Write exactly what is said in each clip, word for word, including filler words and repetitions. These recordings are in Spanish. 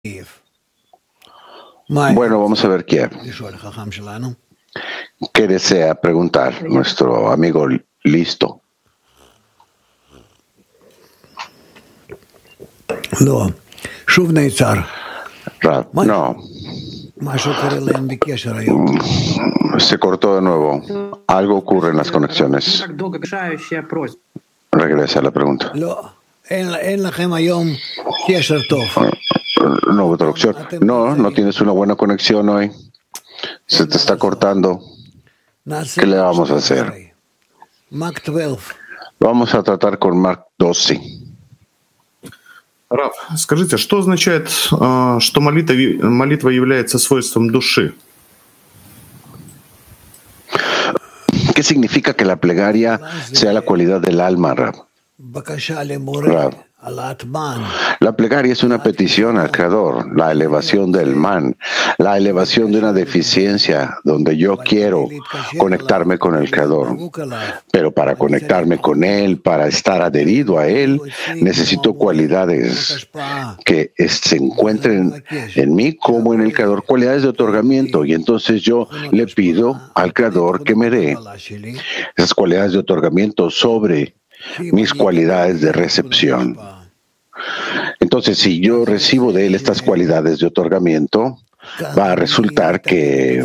Bueno, vamos a ver quién. ¿Qué desea preguntar nuestro amigo listo? No. No. Se cortó de nuevo. Algo ocurre en las conexiones. Regresa a la pregunta. No, traducción. No, no tienes una buena conexión hoy. Se te está cortando. ¿Qué le vamos a hacer? Vamos a tratar con Mark doce. Рав, скажите, что означает, что молитва, молитва является свойством души? ¿Qué significa que la plegaria sea la cualidad del alma, Rab? Rab. La plegaria es una petición al Creador, la elevación del man, la elevación de una deficiencia donde yo quiero conectarme con el Creador. Pero para conectarme con Él, para estar adherido a Él, necesito cualidades que se encuentren en mí como en el Creador, cualidades de otorgamiento. Y entonces yo le pido al Creador que me dé esas cualidades de otorgamiento sobre mis cualidades de recepción. Entonces, si yo recibo de él estas cualidades de otorgamiento, va a resultar que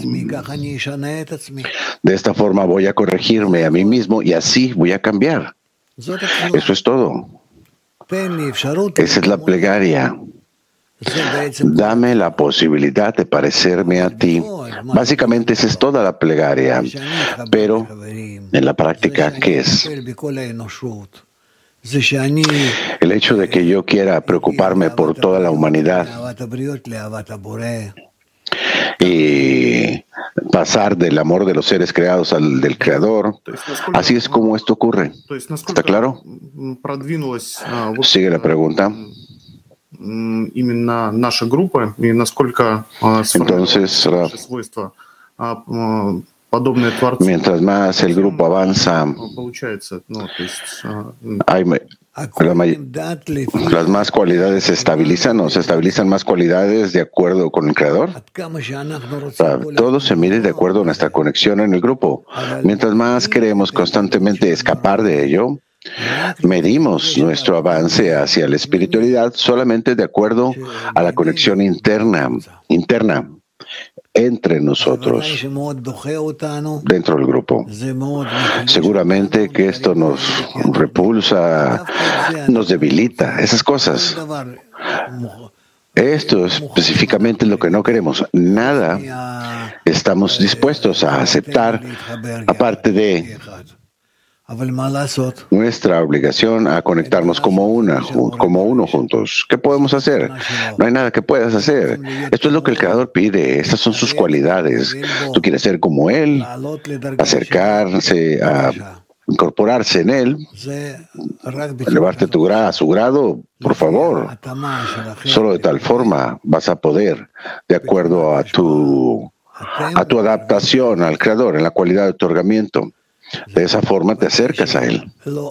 de esta forma voy a corregirme a mí mismo y así voy a cambiar. Eso es todo. Esa es la plegaria. Dame la posibilidad de parecerme a ti. Básicamente esa es toda la plegaria. Pero en la práctica, ¿qué es? El hecho de que yo quiera preocuparme por toda la humanidad y pasar del amor de los seres creados al del Creador, así es como esto ocurre. ¿Está claro? Sigue la pregunta. Entonces, mientras más el grupo avanza, hay, las más cualidades se estabilizan o se estabilizan más cualidades de acuerdo con el Creador. Todo se mide de acuerdo a nuestra conexión en el grupo. Mientras más queremos constantemente escapar de ello, medimos nuestro avance hacia la espiritualidad solamente de acuerdo a la conexión interna, interna entre nosotros, dentro del grupo. Seguramente que esto nos repulsa, nos debilita, esas cosas. Esto es específicamente lo que no queremos. Nada estamos dispuestos a aceptar, aparte de nuestra obligación a conectarnos como una, como uno juntos. ¿Qué podemos hacer? No hay nada que puedas hacer. Esto es lo que el Creador pide. Estas son sus cualidades. Tú quieres ser como Él, acercarse a incorporarse en Él, elevarte tu gra- a su grado, por favor. Solo de tal forma vas a poder, de acuerdo a tu, a tu adaptación al Creador en la cualidad de otorgamiento. De esa forma te acercas a Él.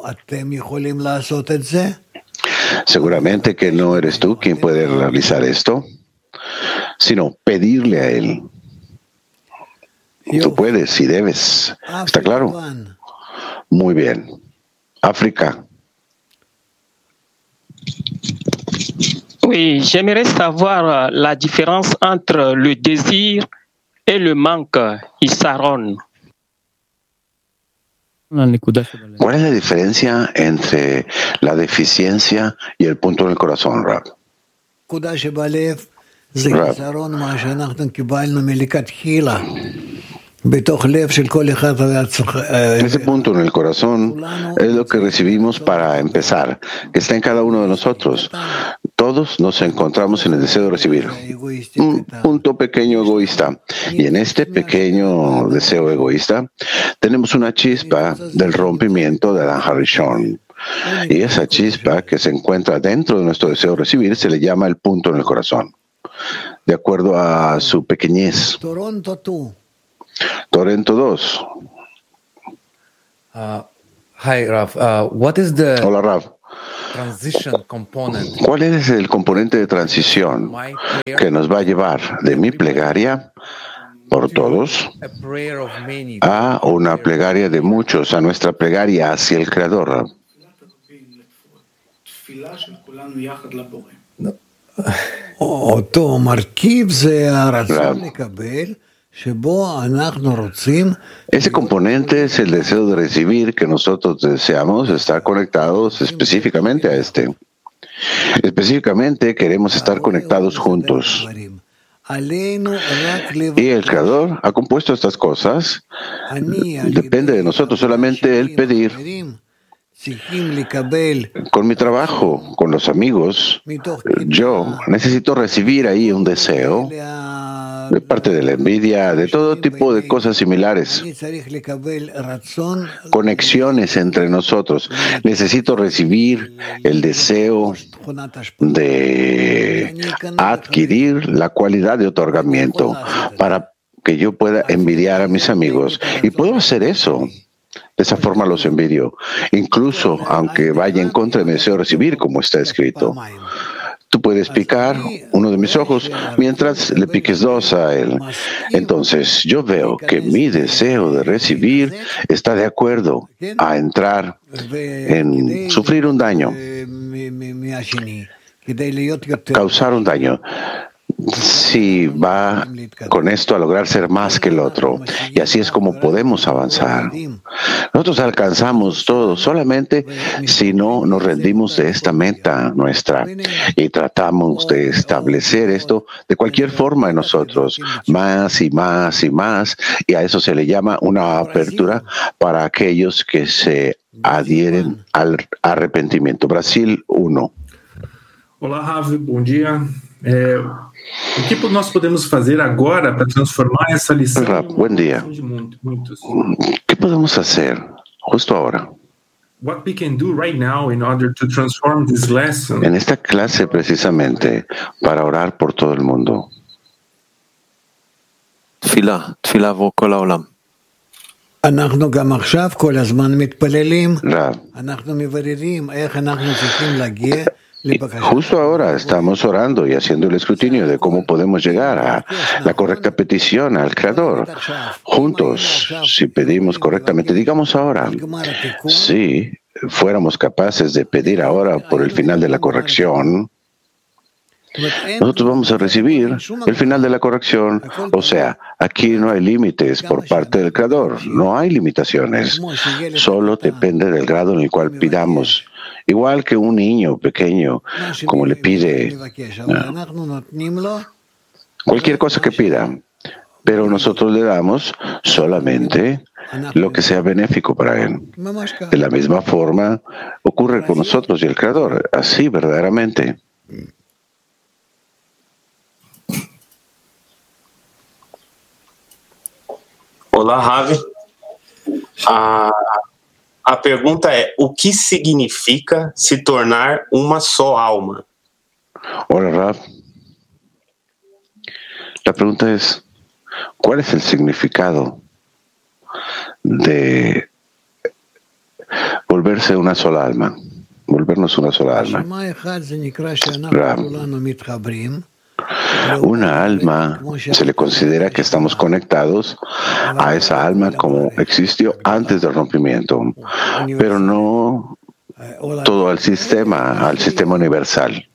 Seguramente que no eres tú quien puede realizar esto, sino pedirle a Él. Tú puedes y debes. ¿Está claro? Muy bien. África. Oui, j'aimerais savoir la différence entre le désir et le manque, Isaron. ¿Cuál es la diferencia entre la deficiencia y el punto en el corazón, Rab? Rab. Ese punto en el corazón es lo que recibimos para empezar, que está en cada uno de nosotros. Todos nos encontramos en el deseo de recibir un punto pequeño egoísta. Y en este pequeño deseo egoísta tenemos una chispa del rompimiento de Adán Harishon. Y esa chispa que se encuentra dentro de nuestro deseo de recibir se le llama el punto en el corazón, de acuerdo a su pequeñez. Torrento dos. Uh, hi, Raf. Uh, what is the Hola, Raf. ¿Cuál es el componente de transición que nos va a llevar de mi plegaria por todos a una plegaria de muchos, a nuestra plegaria hacia el Creador? Ese componente es el deseo de recibir, que nosotros deseamos estar conectados específicamente a este. Específicamente queremos estar conectados juntos. Y el Creador ha compuesto estas cosas. Depende de nosotros solamente el pedir. Con mi trabajo, con los amigos, yo necesito recibir ahí un deseo de parte de la envidia, de todo tipo de cosas similares. Conexiones entre nosotros. Necesito recibir el deseo de adquirir la cualidad de otorgamiento para que yo pueda envidiar a mis amigos. Y puedo hacer eso. De esa forma los envidio, incluso aunque vaya en contra de mi deseo de recibir, como está escrito. Tú puedes picar uno de mis ojos mientras le piques dos a él. Entonces yo veo que mi deseo de recibir está de acuerdo a entrar en sufrir un daño, causar un daño. Si va con esto a lograr ser más que el otro, y así es como podemos avanzar. Nosotros alcanzamos todo solamente si no nos rendimos de esta meta nuestra y tratamos de establecer esto de cualquier forma en nosotros, más y más y más, y a eso se le llama una apertura para aquellos que se adhieren al arrepentimiento. Brasil uno. Olá, Ravi, bom dia. É, o que nós podemos fazer agora para transformar essa lição Buen día. de muitos? ¿Qué podemos hacer justo ahora? What we can do right now in order to transform this lesson? En esta clase precisamente para orar por todo el mundo. תפילה, תפילה עבור כל העולם. אנחנו גם עכשיו כל הזמן מתפללים. Rav, אנחנו מבררים איך אנחנו צריכים להגיע. justo ahora estamos orando y haciendo el escrutinio de cómo podemos llegar a la correcta petición al Creador. Juntos, si pedimos correctamente, digamos ahora, si fuéramos capaces de pedir ahora por el final de la corrección, nosotros vamos a recibir el final de la corrección. O sea, aquí no hay límites por parte del Creador, no hay limitaciones. Solo depende del grado en el cual pidamos. Igual que un niño pequeño, como le pide uh, cualquier cosa que pida, pero nosotros le damos solamente lo que sea benéfico para él. De la misma forma ocurre con nosotros y el Creador, así verdaderamente. Olá, Ravi. A, a pergunta é: o que significa se tornar uma só alma? Hola, Rav. La pregunta es: ¿cuál es el significado de volverse una sola alma? Volvernos una sola alma. Rav. Una alma se le considera que estamos conectados a esa alma como existió antes del rompimiento, pero no todo al sistema, al sistema universal,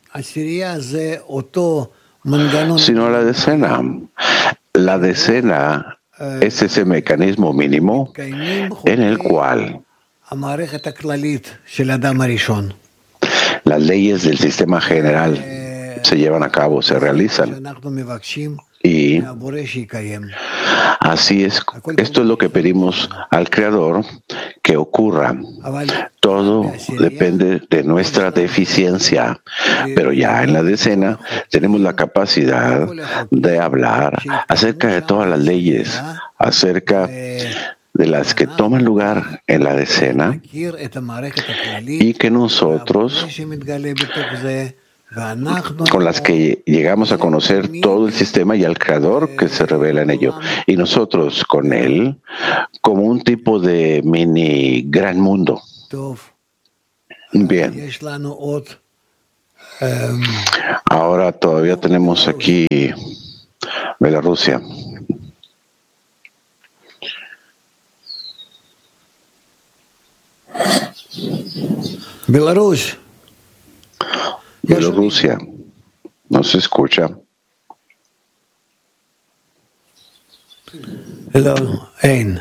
sino a la decena. La decena es ese mecanismo mínimo en el cual las leyes del sistema general se llevan a cabo, se realizan. Y así es, esto es lo que pedimos al Creador que ocurra. Todo depende de nuestra deficiencia, pero ya en la decena tenemos la capacidad de hablar acerca de todas las leyes, acerca de las que toman lugar en la decena y que nosotros con las que llegamos a conocer todo el sistema y al Creador que se revela en ello. Y nosotros con él como un tipo de mini gran mundo. Bien. Ahora todavía tenemos aquí Bielorrusia. Bielorrusia. Bielorrusia. ¿No se escucha? No.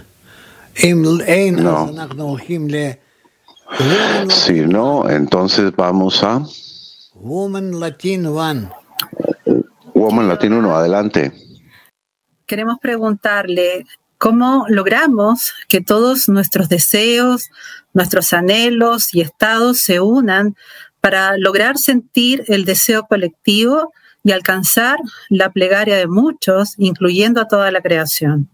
Si no, entonces vamos a Woman Latin One. Woman Latin uno, adelante. Queremos preguntarle cómo logramos que todos nuestros deseos, nuestros anhelos y estados se unan para lograr sentir el deseo colectivo y alcanzar la plegaria de muchos, incluyendo a toda la creación.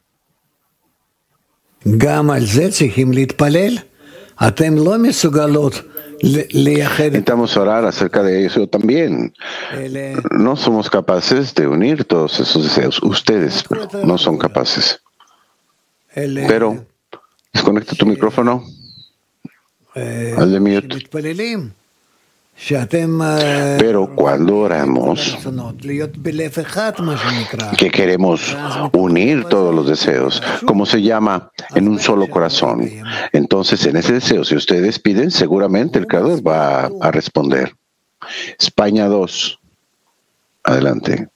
Intentamos orar acerca de eso también. No somos capaces de unir todos esos deseos. Ustedes no son capaces. Pero, desconecta tu micrófono. Hazle mute. Pero cuando oramos, que queremos unir todos los deseos, como se llama, en un solo corazón, entonces en ese deseo, si ustedes piden, seguramente el Creador va a responder. España dos. Adelante.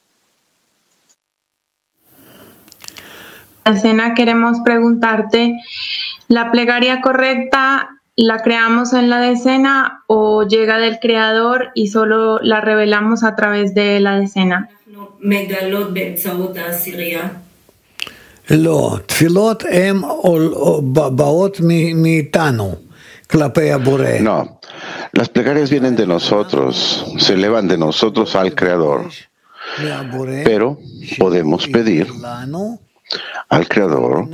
Alcena, queremos preguntarte, ¿la plegaria correcta la creamos en la decena o llega del Creador y solo la revelamos a través de la decena? No, las plegarias vienen de nosotros, se elevan de nosotros al Creador, pero podemos pedir al Creador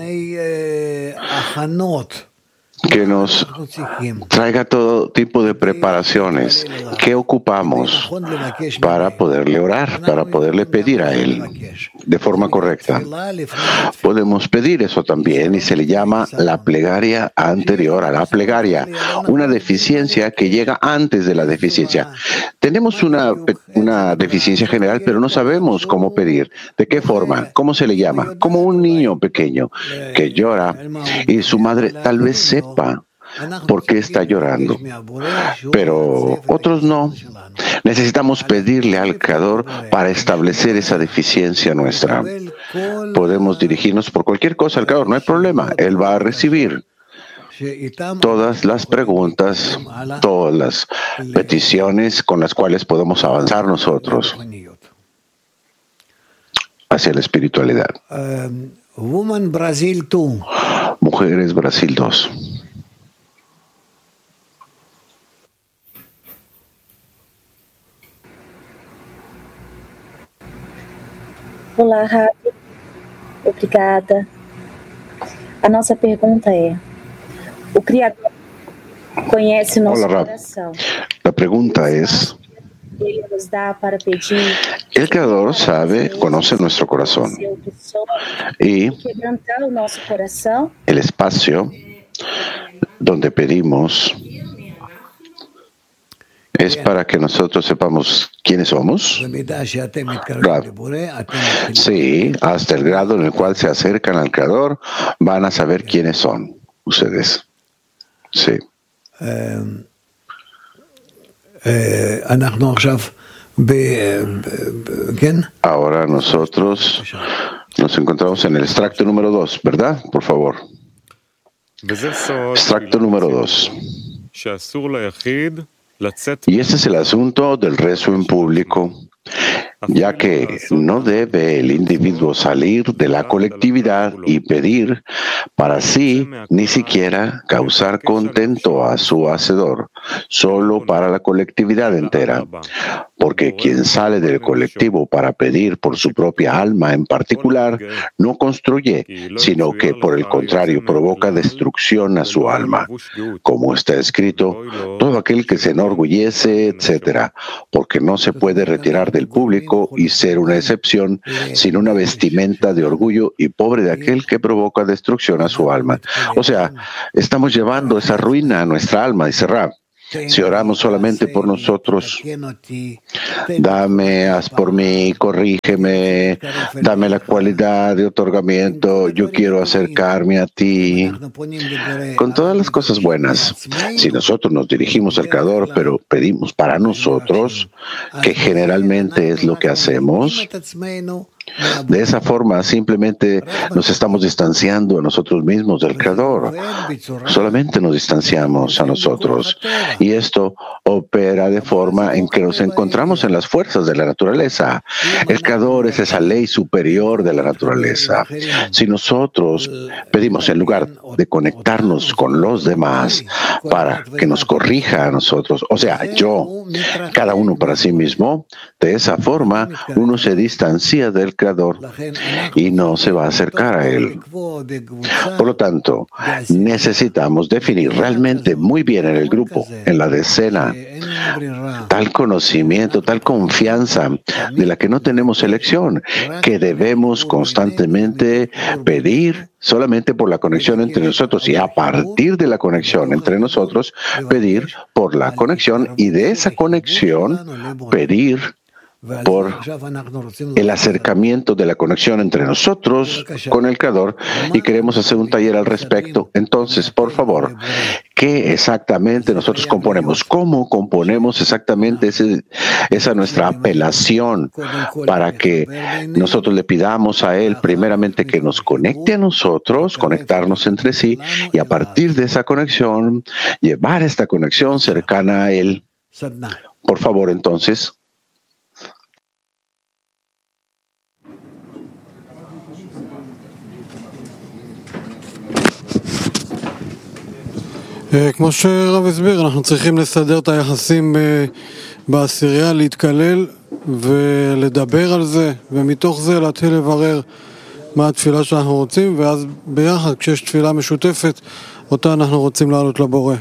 que nos traiga todo tipo de preparaciones que ocupamos para poderle orar, para poderle pedir a Él de forma correcta. Podemos pedir eso también y se le llama la plegaria anterior a la plegaria, una deficiencia que llega antes de la deficiencia. Tenemos una, una deficiencia general, pero no sabemos cómo pedir. ¿De qué forma? ¿Cómo se le llama? Como un niño pequeño que llora y su madre tal vez sepa por qué está llorando, pero otros no. Necesitamos pedirle al Creador para establecer esa deficiencia nuestra. Podemos dirigirnos por cualquier cosa al Creador, no hay problema. Él va a recibir todas las preguntas, todas las peticiones con las cuales podemos avanzar nosotros hacia la espiritualidad. Woman Brasil dos. Mujeres Brasil dos. Olá, Ravi. Obrigada. A nossa pergunta é: o Criador conhece o nosso coração. La pregunta es: Ele nos dá para pedir. El Creador sabe, conoce nuestro corazón y Quebrantar o nosso coração. El espacio donde pedimos es para que nosotros sepamos quiénes somos. Sí, hasta el grado en el cual se acercan al Creador, van a saber quiénes son ustedes. Sí. Ahora nosotros nos encontramos en el extracto número dos, ¿verdad? Por favor. Extracto número dos. Y este es el asunto del rezo en público, ya que no debe el individuo salir de la colectividad y pedir para sí, ni siquiera causar contento a su hacedor, solo para la colectividad entera. Porque quien sale del colectivo para pedir por su propia alma en particular, no construye, sino que por el contrario provoca destrucción a su alma. Como está escrito, todo aquel que se enorgullece, etcétera, porque no se puede retirar del público y ser una excepción, sin una vestimenta de orgullo y pobre de aquel que provoca destrucción a su alma. O sea, estamos llevando esa ruina a nuestra alma, dice Rab. Si oramos solamente por nosotros, dame, haz por mí, corrígeme, dame la cualidad de otorgamiento, yo quiero acercarme a ti, con todas las cosas buenas. Si nosotros nos dirigimos al Creador, pero pedimos para nosotros, que generalmente es lo que hacemos, de esa forma simplemente nos estamos distanciando a nosotros mismos del Creador. Solamente nos distanciamos a nosotros. Y esto opera de forma en que nos encontramos en las fuerzas de la naturaleza. El Creador es esa ley superior de la naturaleza. Si nosotros pedimos, en lugar de conectarnos con los demás para que nos corrija a nosotros, o sea, yo, cada uno para sí mismo, de esa forma uno se distancia del Creador y no se va a acercar a Él. Por lo tanto, necesitamos definir realmente muy bien en el grupo, en la decena, tal conocimiento, tal confianza de la que no tenemos elección, que debemos constantemente pedir solamente por la conexión entre nosotros y a partir de la conexión entre nosotros, pedir por la conexión y de esa conexión pedir por el acercamiento de la conexión entre nosotros con el Creador, y queremos hacer un taller al respecto. Entonces, por favor, ¿qué exactamente nosotros componemos? ¿Cómo componemos exactamente ese, esa nuestra apelación para que nosotros le pidamos a Él primeramente que nos conecte a nosotros, conectarnos entre sí, y a partir de esa conexión, llevar esta conexión cercana a Él? Por favor, entonces. כמו שרב הסביר, אנחנו צריכים לסדר את היחסים בעשירייה, להתקלל ולדבר על זה, ומתוך זה להתחיל לברר מה התפילה שאנחנו רוצים, ואז ביחד, כשיש תפילה משותפת, אותה אנחנו רוצים לעלות לבורא.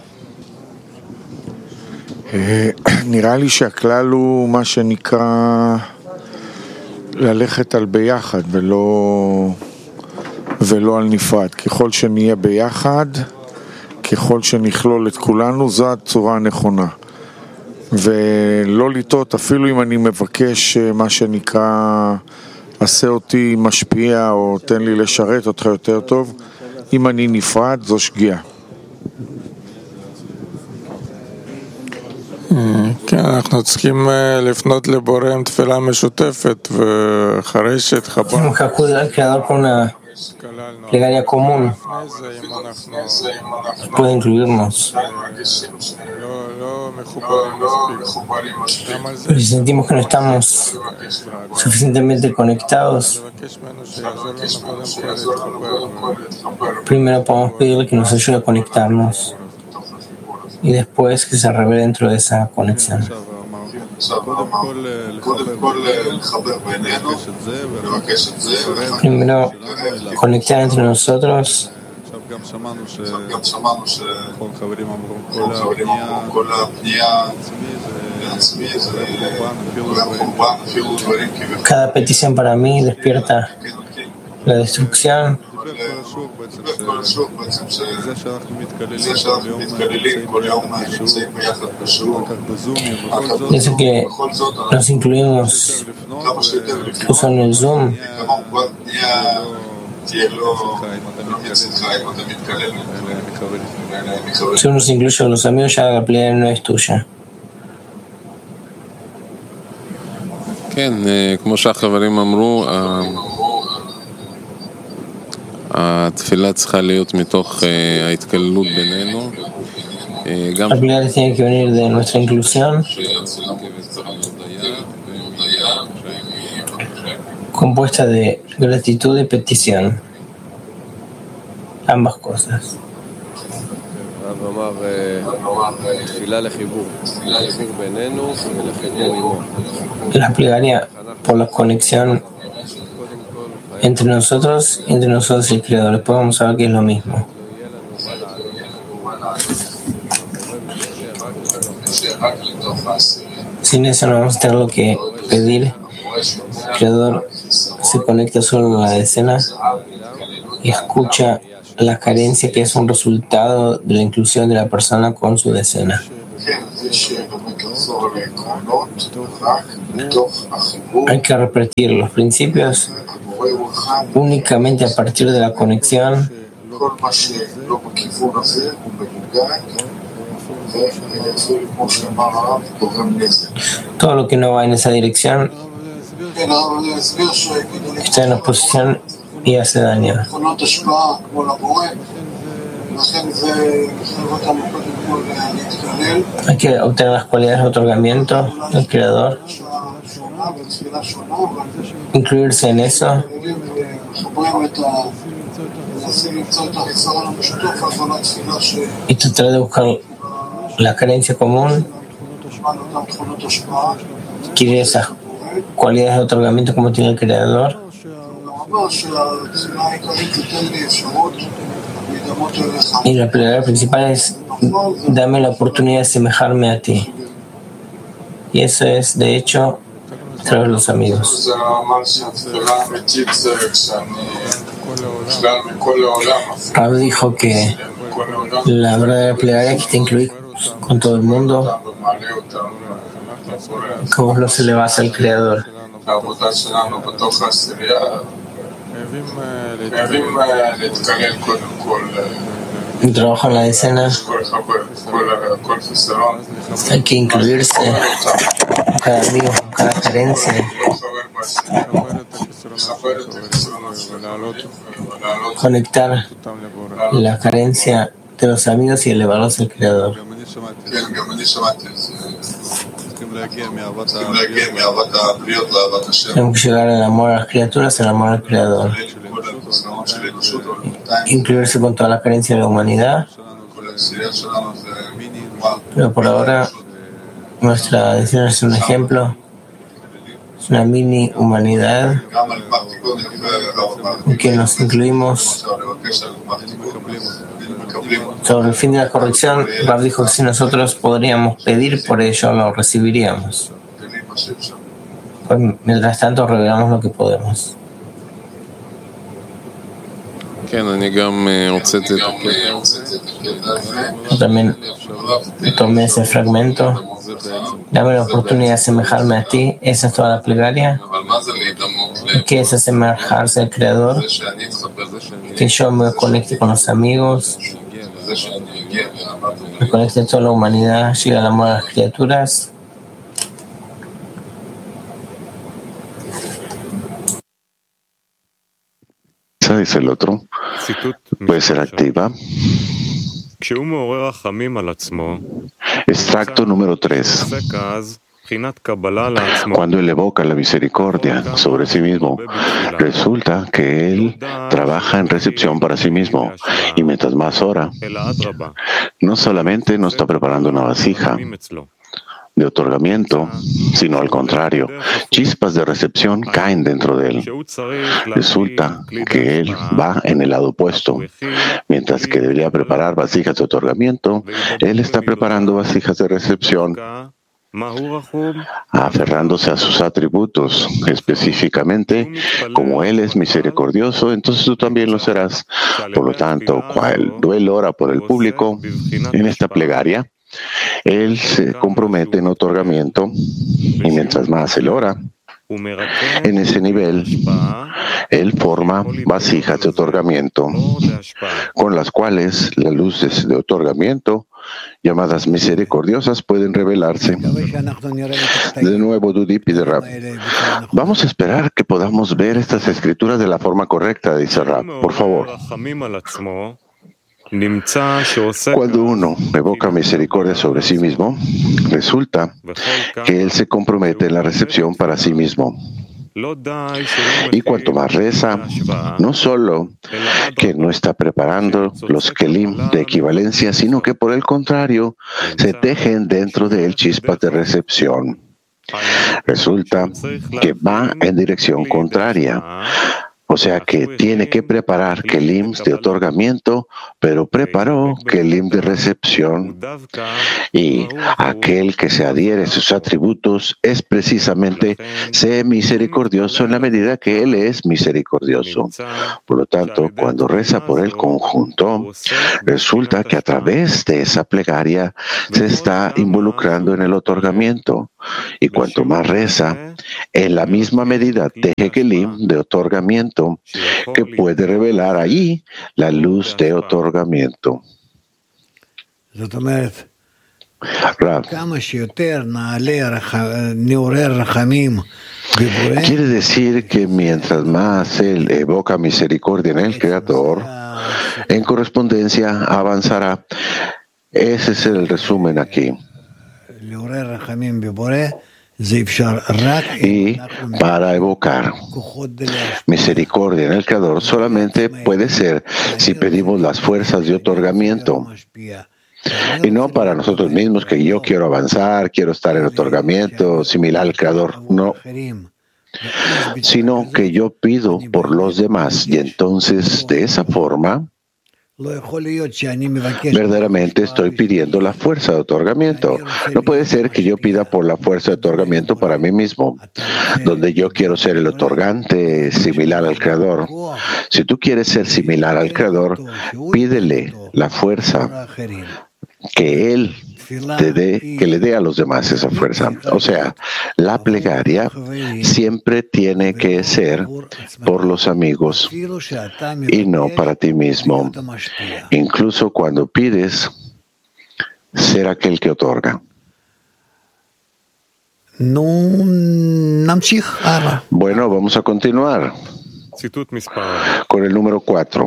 נראה לי שהכלל הוא מה שנקרא ללכת על ביחד ולא, ולא על נפרד. ככל שנהיה ביחד, ככל שנכלול את כולנו, זו הצורה הנכונה. ולא לטעות, אפילו אם אני מבקש מה שנקרא עשה אותי משפיע או תן לי לשרת אותך יותר טוב, אם אני נפרד, זו שגיאה. כן, אנחנו צריכים לפנות לבורא עם תפילה משותפת, ואחרי שהתחברנו plegaria común puede incluirnos. Pero si sentimos que no estamos suficientemente conectados, primero podemos pedirle que nos ayude a conectarnos y después que se revele dentro de esa conexión. Primero, conectar entre nosotros. Cada petición para mí despierta la destrucción. Eso que nos incluimos incluso en el Zoom. Si uno se incluye con los amigos, ya la plegaria no es tuya. כן, כמו שהחברים אמרו, התפילה צריכה להיות מתוך ההתקללות בינינו. La plegaria tiene que venir de nuestra inclusión, compuesta de gratitud y petición, ambas cosas. La plegaria por la conexión entre nosotros y entre nosotros y el Creador. Después vamos a ver que es lo mismo. Sin eso no vamos a tener lo que pedir. El Creador se conecta solo en la decena y escucha la carencia que es un resultado de la inclusión de la persona con su decena. Hay que repetir los principios únicamente a partir de la conexión. Todo lo que no va en esa dirección está en oposición y hace daño. Hay que obtener las cualidades de otorgamiento del Creador, incluirse en eso y tratar de buscar la carencia común, adquirir esas cualidades de otorgamiento como tiene el Creador. Y la plegaria principal es: dame la oportunidad de asemejarme a ti. Y eso es, de hecho, a través de los amigos. Rab dijo que la verdadera plegaria que te incluye con todo el mundo, como los elevas al Creador. Un trabajo en la decena, hay que incluirse cada amigo, cada carencia, conectar la carencia de los amigos y elevarlos al Creador. Tenemos que llegar al amor a las criaturas, al amor al Creador. Incluirse con toda la carencia de la humanidad. Pero por ahora, nuestra decisión es un ejemplo. Es una mini humanidad en que nos incluimos. Sobre el fin de la corrección, Rab dijo que si nosotros podríamos pedir por ello, lo recibiríamos. Pues, mientras tanto, revelamos lo que podemos. Yo también tomé ese fragmento. Dame la oportunidad de asemejarme a ti. Esa es toda la plegaria. ¿Qué es asemejarse al Creador? Que yo me conecte con los amigos, me conecte a toda la humanidad, llegue al amor a las criaturas. Dice el otro, puede ser activa. Extracto número tres. Cuando él evoca la misericordia sobre sí mismo, resulta que él trabaja en recepción para sí mismo, y mientras más ora, no solamente no está preparando una vasija de otorgamiento, sino al contrario, chispas de recepción caen dentro de él. Resulta que él va en el lado opuesto. Mientras que debería preparar vasijas de otorgamiento, él está preparando vasijas de recepción, aferrándose a sus atributos. Específicamente, como él es misericordioso, entonces tú también lo serás. Por lo tanto, cuando él ora por el público, en esta plegaria, él se compromete en otorgamiento, y mientras más él ora, en ese nivel, él forma vasijas de otorgamiento, con las cuales las luces de otorgamiento, llamadas misericordiosas, pueden revelarse. De nuevo, Dudip y de Rab. Vamos a esperar que podamos ver estas escrituras de la forma correcta, dice Rab. Por favor. Cuando uno evoca misericordia sobre sí mismo, resulta que él se compromete en la recepción para sí mismo. Y cuanto más reza, no solo que no está preparando los kelim de equivalencia, sino que por el contrario, se tejen dentro de él chispas de recepción. Resulta que va en dirección contraria. O sea que tiene que preparar kelim de otorgamiento, pero preparó kelim de recepción. Y aquel que se adhiere a sus atributos es precisamente ser misericordioso en la medida que él es misericordioso. Por lo tanto, cuando reza por el conjunto, resulta que a través de esa plegaria se está involucrando en el otorgamiento. Y cuanto más reza, en la misma medida teje kelim de otorgamiento que puede revelar allí la luz de otorgamiento. Rab, quiere decir que mientras más él evoca misericordia en el Creador, en correspondencia avanzará. Ese es el resumen aquí. Y para evocar misericordia en el Creador solamente puede ser si pedimos las fuerzas de otorgamiento. Y no para nosotros mismos, que yo quiero avanzar, quiero estar en otorgamiento similar al Creador. No. Sino que yo pido por los demás. Y entonces, de esa forma, verdaderamente estoy pidiendo la fuerza de otorgamiento. No puede ser que yo pida por la fuerza de otorgamiento para mí mismo, donde yo quiero ser el otorgante similar al Creador. Si tú quieres ser similar al Creador, pídele la fuerza que Él te dé, que le dé a los demás esa fuerza. O sea, la plegaria siempre tiene que ser por los amigos y no para ti mismo. Incluso cuando pides ser aquel que otorga. Bueno, vamos a continuar con el número cuatro.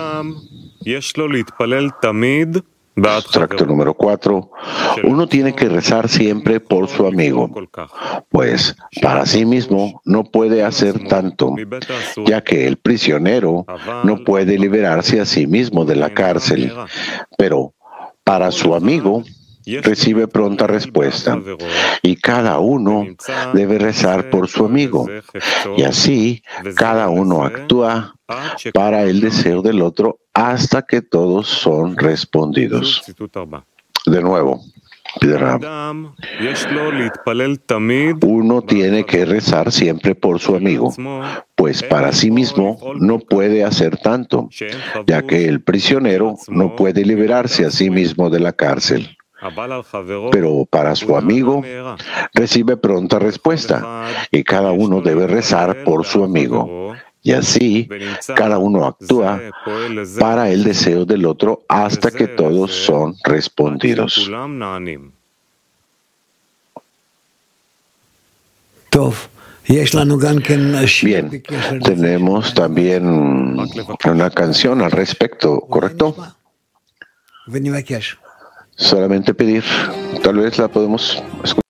Extracto número cuatro. Uno tiene que rezar siempre por su amigo, pues para sí mismo no puede hacer tanto, ya que el prisionero no puede liberarse a sí mismo de la cárcel, pero para su amigo recibe pronta respuesta, y cada uno debe rezar por su amigo, y así cada uno actúa para el deseo del otro hasta que todos son respondidos. De nuevo, uno tiene que rezar siempre por su amigo, pues para sí mismo no puede hacer tanto, ya que el prisionero no puede liberarse a sí mismo de la cárcel. Pero para su amigo recibe pronta respuesta, y cada uno debe rezar por su amigo. Y así, cada uno actúa para el deseo del otro hasta que todos son respondidos. Bien, tenemos también una canción al respecto, ¿correcto? Solamente pedir, tal vez la podemos escuchar.